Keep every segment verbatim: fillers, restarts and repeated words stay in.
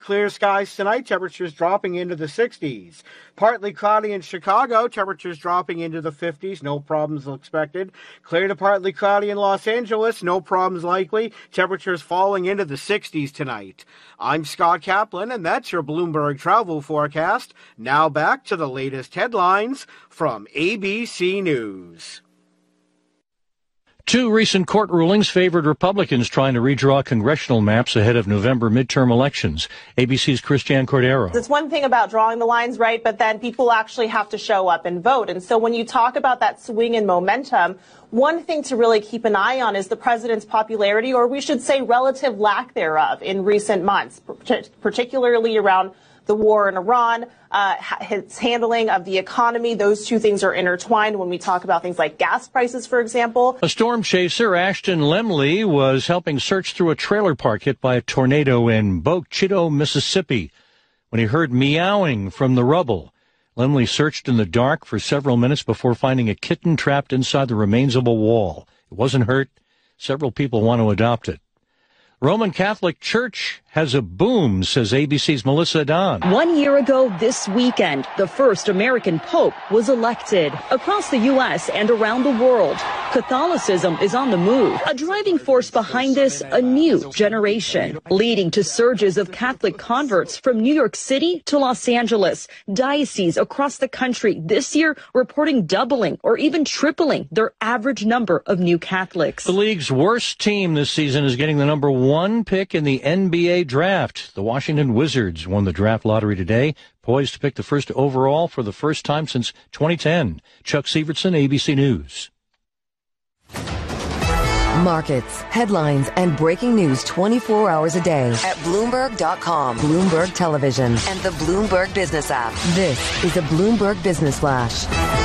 Clear skies tonight, temperatures dropping into the sixties. Partly cloudy in Chicago, temperatures dropping into the fifties, no problems expected. Clear to partly cloudy in Los Angeles, no problems likely, temperatures falling into the sixties tonight. I'm Scott Kaplan, and that's your Bloomberg travel forecast. Now back to the latest headlines from A B C News. Two recent court rulings favored Republicans trying to redraw congressional maps ahead of November midterm elections. A B C's Christiane Cordero. It's one thing about drawing the lines, right, but then people actually have to show up and vote. And so when you talk about that swing in momentum, one thing to really keep an eye on is the president's popularity, or we should say relative lack thereof, in recent months, particularly around the war in Iran, uh, his handling of the economy. Those two things are intertwined when we talk about things like gas prices, for example. A storm chaser, Ashton Lemley, was helping search through a trailer park hit by a tornado in Bogue Chitto, Mississippi, when he heard meowing from the rubble. Lemley searched in the dark for several minutes before finding a kitten trapped inside the remains of a wall. It wasn't hurt. Several people want to adopt it. Roman Catholic Church has a boom, says A B C's Melissa Don. One year ago this weekend, the first American pope was elected. Across the U S and around the world, Catholicism is on the move. A driving force behind this, a new generation, leading to surges of Catholic converts from New York City to Los Angeles. Dioceses across the country this year reporting doubling or even tripling their average number of new Catholics. The league's worst team this season is getting the number one pick in the N B A draft. The Washington Wizards won the draft lottery today, poised to pick the first overall for the first time since twenty ten. Chuck Sievertson, A B C News. Markets, headlines, and breaking news twenty-four hours a day at Bloomberg dot com, Bloomberg Television, and the Bloomberg Business app. This is a Bloomberg Business Flash.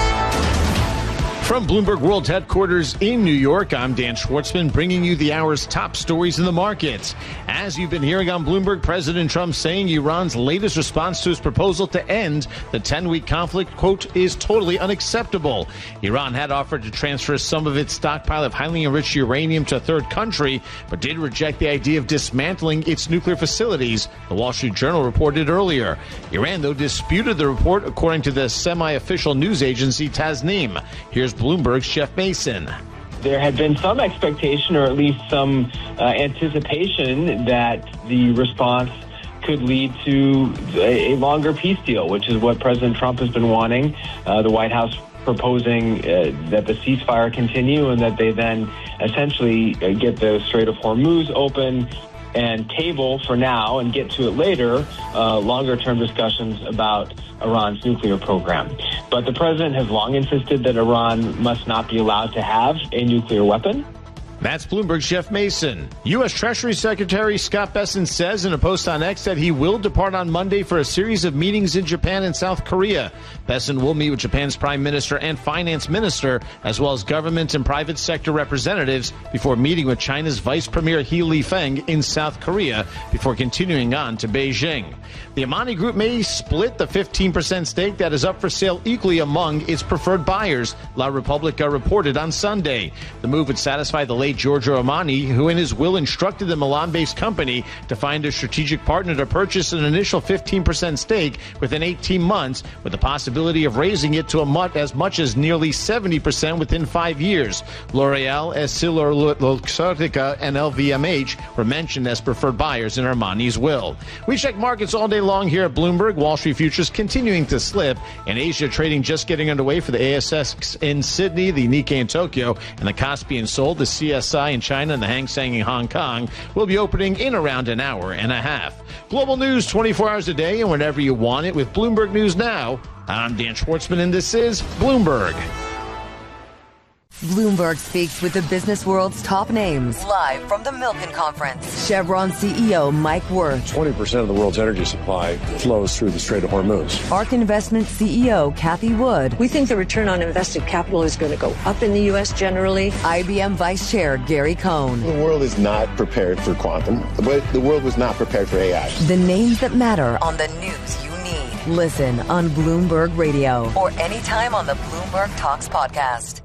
From Bloomberg World Headquarters in New York, I'm Dan Schwartzman, bringing you the hour's top stories in the markets. As you've been hearing on Bloomberg, President Trump saying Iran's latest response to his proposal to end the ten-week conflict, quote, is totally unacceptable. Iran had offered to transfer some of its stockpile of highly enriched uranium to a third country, but did reject the idea of dismantling its nuclear facilities, the Wall Street Journal reported earlier. Iran, though, disputed the report, according to the semi-official news agency Tasnim. Here's Bloomberg's Jeff Mason. There had been some expectation, or at least some uh, anticipation, that the response could lead to a, a longer peace deal, which is what President Trump has been wanting. Uh, the White House proposing uh, that the ceasefire continue and that they then essentially uh, get the Strait of Hormuz open and table for now and get to it later, uh, longer-term discussions about Iran's nuclear program. But the president has long insisted that Iran must not be allowed to have a nuclear weapon. That's Bloomberg's Jeff Mason. U S. Treasury Secretary Scott Bessent says in a post on X that he will depart on Monday for a series of meetings in Japan and South Korea. Bessent will meet with Japan's Prime Minister and Finance Minister, as well as government and private sector representatives, before meeting with China's Vice Premier He Lifeng in South Korea, before continuing on to Beijing. The Amani Group may split the fifteen percent stake that is up for sale equally among its preferred buyers, La Repubblica reported on Sunday. The move would satisfy the late Giorgio Armani, who in his will instructed the Milan-based company to find a strategic partner to purchase an initial fifteen percent stake within eighteen months, with the possibility of raising it to a much, as much as nearly seventy percent within five years. L'Oreal, EssilorLuxottica, and L V M H were mentioned as preferred buyers in Armani's will. We check markets all day long here at Bloomberg. Wall Street futures continuing to slip, and Asia trading just getting underway for the A S X in Sydney, the Nikkei in Tokyo, and the Kospi in Seoul. The C S I in China and the Hang Seng in Hong Kong will be opening in around an hour and a half. Global news twenty-four hours a day and whenever you want it with Bloomberg News Now. I'm Dan Schwartzman, and this is Bloomberg. Bloomberg speaks with the business world's top names. Live from the Milken Conference. Chevron C E O Mike Wirth. twenty percent of the world's energy supply flows through the Strait of Hormuz. ARK Investment C E O Cathie Wood. We think the return on invested capital is going to go up in the U S generally. I B M Vice Chair Gary Cohn. The world is not prepared for quantum, but the world was not prepared for A I. The names that matter on the news you need. Listen on Bloomberg Radio or anytime on the Bloomberg Talks podcast.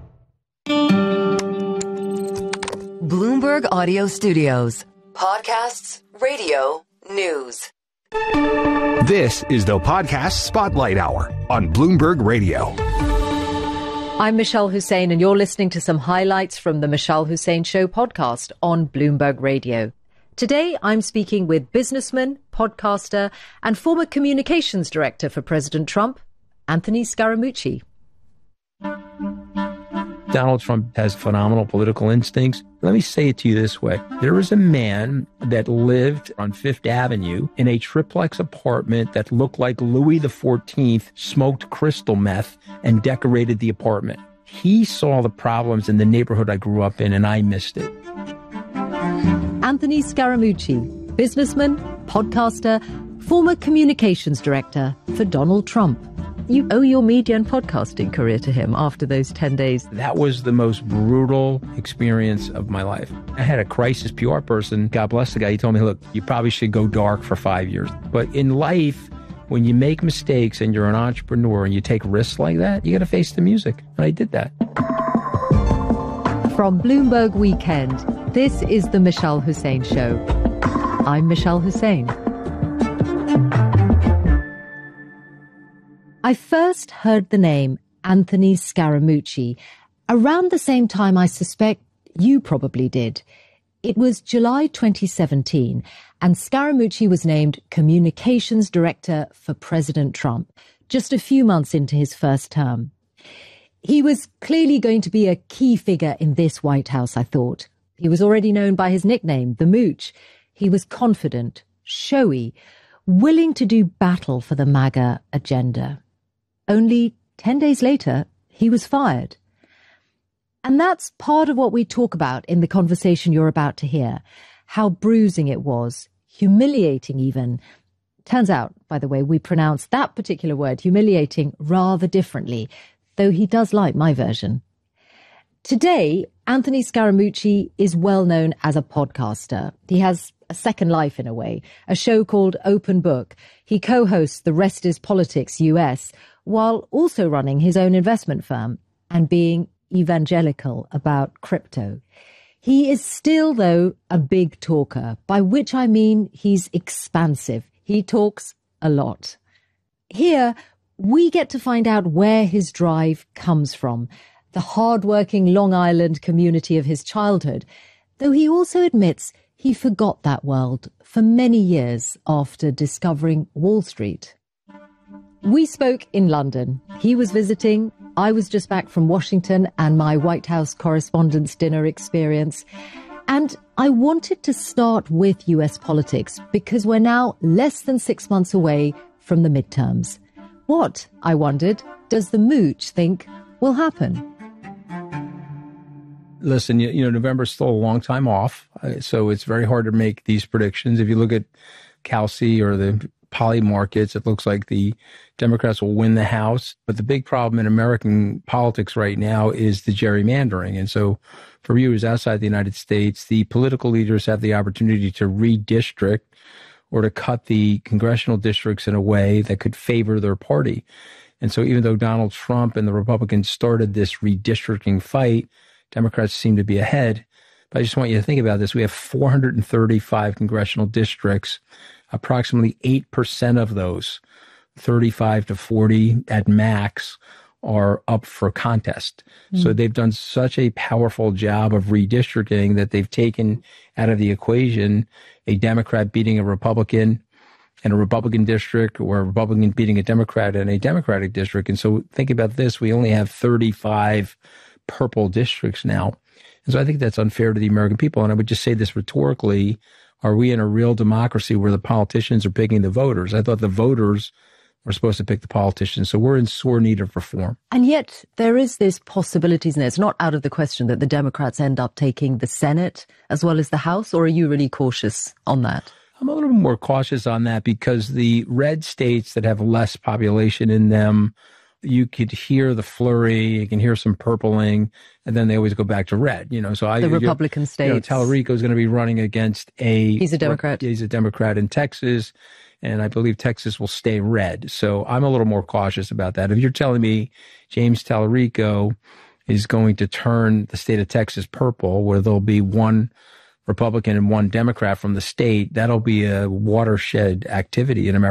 Bloomberg Audio Studios. Podcasts, radio, news. This is the Podcast Spotlight Hour on Bloomberg Radio. I'm Michelle Hussein, and you're listening to some highlights from the Michelle Hussein Show podcast on Bloomberg Radio. Today, I'm speaking with businessman, podcaster, and former communications director for President Trump, Anthony Scaramucci. Donald Trump has phenomenal political instincts. Let me say it to you this way. There was a man that lived on Fifth Avenue in a triplex apartment that looked like Louis the fourteenth smoked crystal meth and decorated the apartment. He saw the problems in the neighborhood I grew up in, and I missed it. Anthony Scaramucci, businessman, podcaster, former communications director for Donald Trump. You owe your media and podcasting career to him after those ten days. That was the most brutal experience of my life. I had a crisis P R person, God bless the guy, he told me, look, you probably should go dark for five years. But in life, when you make mistakes and you're an entrepreneur and you take risks like that, you got to face the music. And I did that. From Bloomberg Weekend, this is the Michelle Hussein Show. I'm Michelle Hussein. I first heard the name Anthony Scaramucci around the same time I suspect you probably did. It was July twenty seventeen, and Scaramucci was named Communications Director for President Trump, just a few months into his first term. He was clearly going to be a key figure in this White House, I thought. He was already known by his nickname, the Mooch. He was confident, showy, willing to do battle for the MAGA agenda. Only ten days later, he was fired. And that's part of what we talk about in the conversation you're about to hear. How bruising it was, humiliating even. Turns out, by the way, we pronounce that particular word, humiliating, rather differently, though he does like my version. Today, Anthony Scaramucci is well known as a podcaster. He has a second life in a way, a show called Open Book. He co-hosts The Rest is Politics U S, while also running his own investment firm and being evangelical about crypto. He is still, though, a big talker, by which I mean he's expansive. He talks a lot. Here, we get to find out where his drive comes from, the hard-working Long Island community of his childhood, though he also admits he forgot that world for many years after discovering Wall Street. We spoke in London. He was visiting. I was just back from Washington and my White House Correspondents' Dinner experience. And I wanted to start with U S politics because we're now less than six months away from the midterms. What, I wondered, does the Mooch think will happen? Listen, you, you know, November's still a long time off, uh, so it's very hard to make these predictions. If you look at Kelsey or the poly markets, it looks like the Democrats will win the House. But the big problem in American politics right now is the gerrymandering. And so for viewers outside the United States, the political leaders have the opportunity to redistrict or to cut the congressional districts in a way that could favor their party. And so even though Donald Trump and the Republicans started this redistricting fight, Democrats seem to be ahead. But I just want you to think about this. We have four hundred thirty-five congressional districts. Approximately eight percent of those, thirty-five to forty at max, are up for contest. Mm. So they've done such a powerful job of redistricting that they've taken out of the equation a Democrat beating a Republican in a Republican district or a Republican beating a Democrat in a Democratic district. And so think about this. We only have thirty-five purple districts now. And so I think that's unfair to the American people. And I would just say this rhetorically, are we in a real democracy where the politicians are picking the voters? I thought the voters were supposed to pick the politicians. So we're in sore need of reform. And yet there is this possibility, isn't it? It's not out of the question that the Democrats end up taking the Senate as well as the House, or are you really cautious on that? I'm a little more cautious on that because the red states that have less population in them, you could hear the flurry, you can hear some purpling, and then they always go back to red. You know, so I the Republican states. You know, Tallarico is going to be running against a. He's a Democrat. He's a Democrat in Texas, and I believe Texas will stay red. So I'm a little more cautious about that. If you're telling me James Tallarico is going to turn the state of Texas purple, where there'll be one Republican and one Democrat from the state, that'll be a watershed activity in America.